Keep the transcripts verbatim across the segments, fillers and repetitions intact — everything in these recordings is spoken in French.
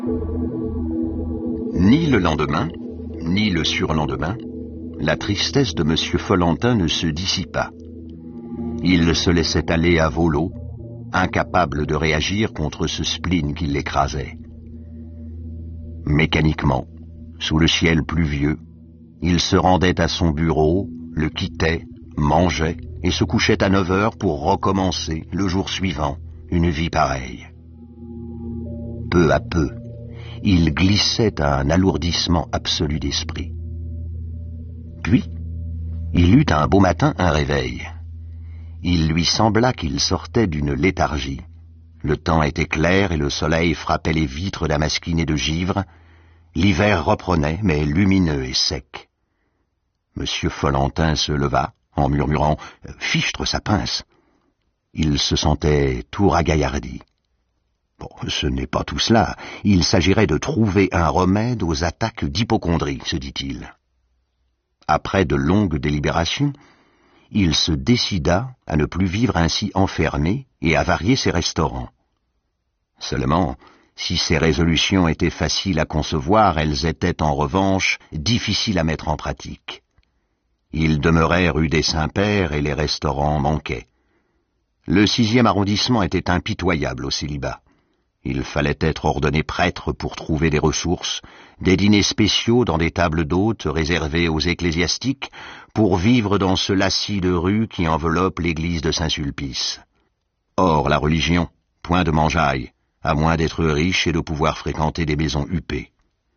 Ni le lendemain, ni le surlendemain, la tristesse de Monsieur Follentin ne se dissipa. Il se laissait aller à volo, incapable de réagir contre ce spleen qui l'écrasait. Mécaniquement, sous le ciel pluvieux, il se rendait à son bureau, le quittait, mangeait et se couchait à neuf heures pour recommencer, le jour suivant, une vie pareille. Peu à peu, il glissait à un alourdissement absolu d'esprit. Puis, il eut un beau matin un réveil. Il lui sembla qu'il sortait d'une léthargie. Le temps était clair et le soleil frappait les vitres damasquinées de givre. L'hiver reprenait, mais lumineux et sec. Monsieur Follentin se leva, en murmurant « Fichtre sa pince !» Il se sentait tout ragaillardi. Bon, ce n'est pas tout cela. Il s'agirait de trouver un remède aux attaques d'hypocondrie, se dit-il. Après de longues délibérations, il se décida à ne plus vivre ainsi enfermé et à varier ses restaurants. Seulement, si ces résolutions étaient faciles à concevoir, elles étaient en revanche difficiles à mettre en pratique. Il demeurait rue des Saints-Pères et les restaurants manquaient. Le sixième arrondissement était impitoyable au célibat. Il fallait être ordonné prêtre pour trouver des ressources, des dîners spéciaux dans des tables d'hôtes réservées aux ecclésiastiques, pour vivre dans ce lacis de rue qui enveloppe l'église de Saint-Sulpice. Or, la religion, point de mangeaille, à moins d'être riche et de pouvoir fréquenter des maisons huppées.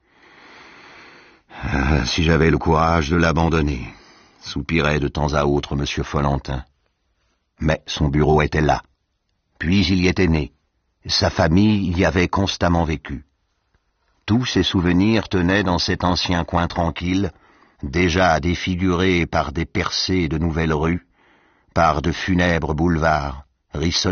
Ah, si j'avais le courage de l'abandonner, soupirait de temps à autre Monsieur Follentin. Mais son bureau était là. Puis il y était né. Sa famille y avait constamment vécu. Tous ses souvenirs tenaient dans cet ancien coin tranquille, déjà défiguré par des percées de nouvelles rues, par de funèbres boulevards,